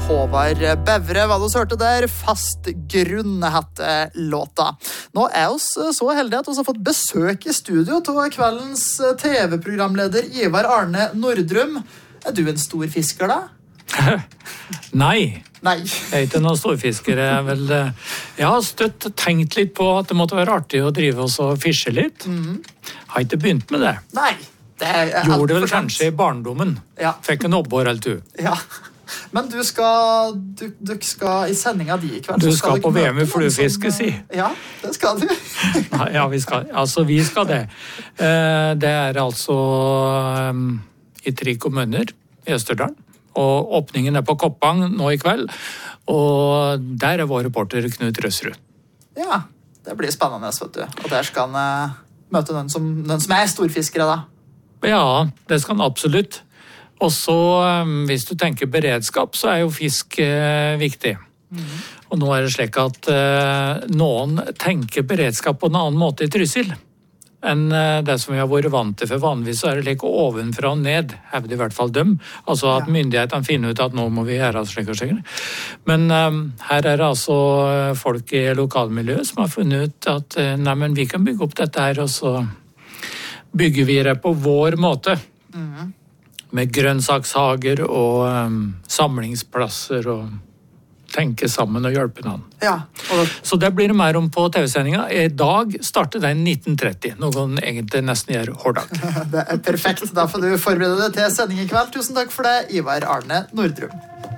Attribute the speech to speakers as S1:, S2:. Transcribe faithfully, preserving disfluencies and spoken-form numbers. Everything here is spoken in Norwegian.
S1: Håvard Bevre, hva du hørte der, Fast grunn hette låta. Nå er oss så heldige at vi har fått besøk i studio til kveldens T V-programleder Ivar Arne Nordrum. Er du en stor fisker da?
S2: Nei.
S1: Nei.
S2: Jeg er ikke noen storfisker. Jeg, vel, jeg har støtt tenkt litt på at det måtte være artig å drive oss og fiske litt. Mm. Har ikke begynt med det.
S1: Nei. Det er
S2: Gjorde det vel kanskje i barndommen.
S1: Ja.
S2: Fikk en oppår eller to.
S1: Ja. Men du skal, du, du skal i sendinga di i kveld.
S2: Du skal, skal på V M i fluefiske, si.
S1: Ja, det skal du.
S2: Ja, vi skal, altså vi skal det. Det er altså i tre kommuner i Østerdalen. Og åpningen er på Koppang nå i kveld. Og der er vår reporter Knut Røsrud.
S1: Ja, det blir spennende, vet du. Og der skal han møte den som, den som er storfiskere da.
S2: Ja, det skal han absolutt. Og så, hvis du tenker beredskap, så er jo fisk eh, viktig. Mm. Og nå er det slik at eh, noen tenker beredskap på en annen måte i Trysil enn eh, det som vi har vært vant til. For vanligvis er det slik ovenfra og ned, hevder i hvert fall dem. Altså at ja. Myndighetene finner ut at nå må vi gjøre slik og slik. Men eh, her er det altså folk i lokalmiljøet som har funnet ut at eh, nei, men vi kan bygge opp dette her, og så bygger vi det på vår måte. Mhm. Med grønnsakshager og um, samlingsplasser og tenke sammen og hjelpe noen.
S1: Ja, og...
S2: Så det blir det mer om på T V-sendinga. I dag starter den nitten tretti, noen egentlig nesten gjør hårdag.
S1: Det er perfekt. Da får du forberede deg til sending i kveld. Tusen takk for det, Ivar Arne Nordrum.